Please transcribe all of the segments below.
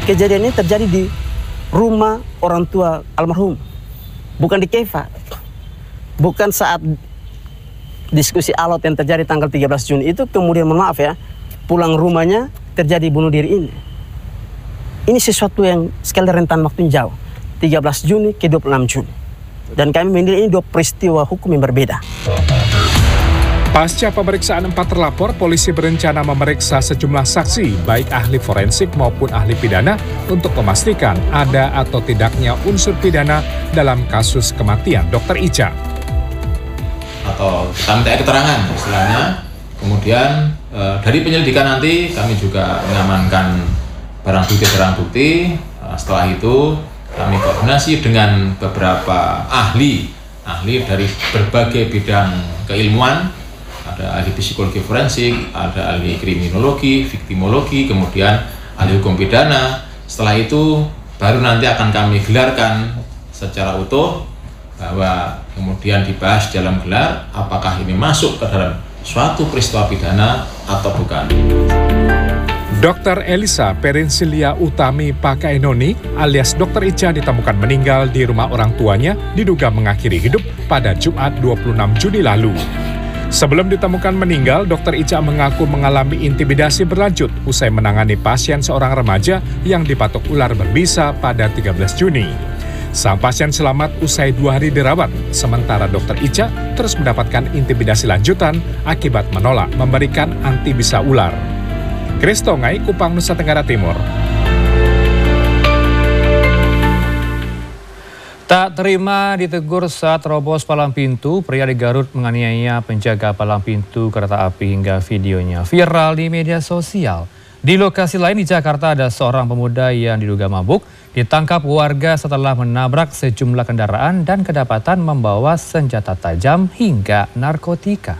kejadian ini terjadi di rumah orang tua almarhum, bukan di Keva. Bukan saat diskusi alot yang terjadi tanggal 13 Juni itu kemudian mohon maaf ya, pulang rumahnya terjadi bunuh diri ini. Ini sesuatu yang skala rentan waktu jauh, 13 Juni ke 26 Juni. Dan kami menilai ini dua peristiwa hukum yang berbeda. Pasca pemeriksaan 4 terlapor, polisi berencana memeriksa sejumlah saksi, baik ahli forensik maupun ahli pidana, untuk memastikan ada atau tidaknya unsur pidana dalam kasus kematian Dr. Ica. Atau kita minta keterangan istilahnya. Kemudian dari penyelidikan nanti kami juga mengamankan barang bukti. Setelah itu kami koordinasi dengan beberapa ahli dari berbagai bidang keilmuan. Ada ahli psikologi forensik, ada ahli kriminologi, viktimologi, kemudian ahli hukum pidana. Setelah itu baru nanti akan kami gelarkan secara utuh, bahwa kemudian dibahas dalam gelar apakah ini masuk ke dalam suatu peristiwa pidana atau bukan. Dr. Elisa Perensilia Utami Pakaenoni alias Dr. Ica ditemukan meninggal di rumah orang tuanya, diduga mengakhiri hidup pada Jumat 26 Juni lalu. Sebelum ditemukan meninggal, Dr. Ica mengaku mengalami intimidasi berlanjut usai menangani pasien seorang remaja yang dipatok ular berbisa pada 13 Juni. Sang pasien selamat usai 2 hari dirawat, sementara Dr. Ica terus mendapatkan intimidasi lanjutan akibat menolak memberikan antibisa ular. Kristongai, Kupang, Nusa Tenggara Timur. Tak terima ditegur saat terobos palang pintu, pria di Garut menganiaya penjaga palang pintu kereta api hingga videonya viral di media sosial. Di lokasi lain di Jakarta ada seorang pemuda yang diduga mabuk ditangkap warga setelah menabrak sejumlah kendaraan dan kedapatan membawa senjata tajam hingga narkotika.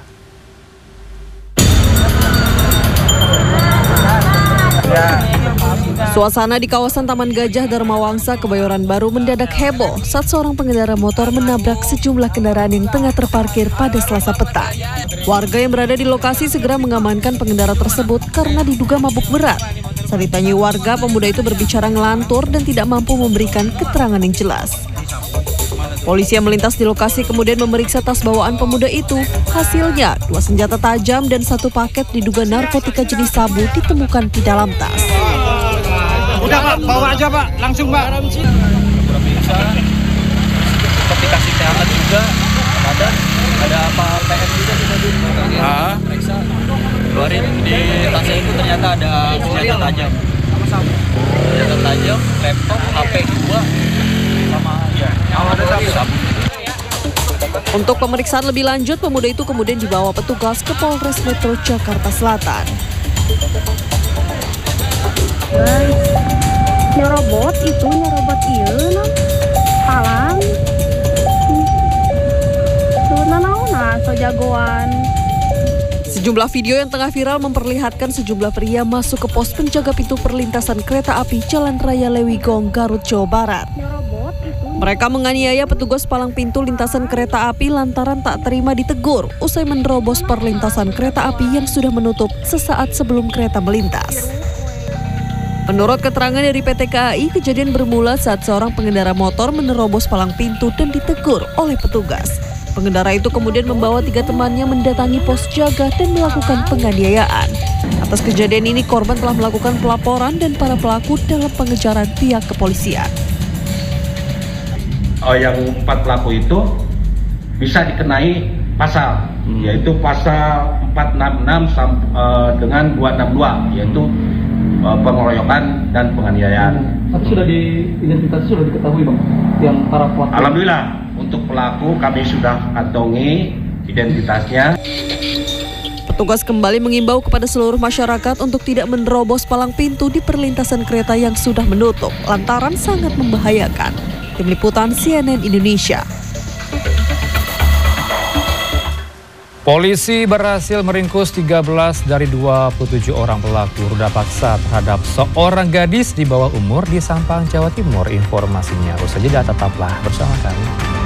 Suasana di kawasan Taman Gajah Dharma Wangsa, Kebayoran Baru mendadak heboh saat seorang pengendara motor menabrak sejumlah kendaraan yang tengah terparkir pada Selasa petang. Warga yang berada di lokasi segera mengamankan pengendara tersebut karena diduga mabuk berat. Saat ditanyai warga, pemuda itu berbicara ngelantur dan tidak mampu memberikan keterangan yang jelas. Polisi yang melintas di lokasi kemudian memeriksa tas bawaan pemuda itu. Hasilnya, 2 senjata tajam dan 1 paket diduga narkotika jenis sabu ditemukan di dalam tas. Udah Pak, bawa aja Pak, langsung Pak. Periksa, seperti kasih kesehatan juga, ada apa PM juga kita periksa. Keluarin di tasnya itu ternyata ada senjata tajam. Senjata tajam, laptop, HP 2, sama ya. Untuk pemeriksaan lebih lanjut, pemuda itu kemudian dibawa petugas ke Polres Metro Jakarta Selatan. Nyerobot iya palang so jagoan. Sejumlah video yang tengah viral memperlihatkan sejumlah pria masuk ke pos penjaga pintu perlintasan kereta api Jalan Raya Lewigong, Garut, Jawa Barat. Mereka menganiaya petugas palang pintu lintasan kereta api lantaran tak terima ditegur usai menerobos perlintasan kereta api yang sudah menutup sesaat sebelum kereta melintas. Menurut keterangan dari PT KAI, kejadian bermula saat seorang pengendara motor menerobos palang pintu dan ditegur oleh petugas. Pengendara itu kemudian membawa 3 temannya mendatangi pos jaga dan melakukan penganiayaan. Atas kejadian ini, korban telah melakukan pelaporan dan para pelaku dalam pengejaran pihak kepolisian. Yang 4 pelaku itu bisa dikenai pasal, yaitu pasal 466 dengan 262, yaitu pengeroyokan dan penganiayaan. Tapi sudah diidentifikasi, sudah diketahui Bang, yang para pelaku? Alhamdulillah, untuk pelaku kami sudah kantongi identitasnya. Petugas kembali mengimbau kepada seluruh masyarakat untuk tidak menerobos palang pintu di perlintasan kereta yang sudah menutup, lantaran sangat membahayakan. Tim Liputan CNN Indonesia. Polisi berhasil meringkus 13 dari 27 orang pelaku ruda paksa terhadap seorang gadis di bawah umur di Sampang, Jawa Timur. Informasinya usai jeda, tetaplah bersama kami.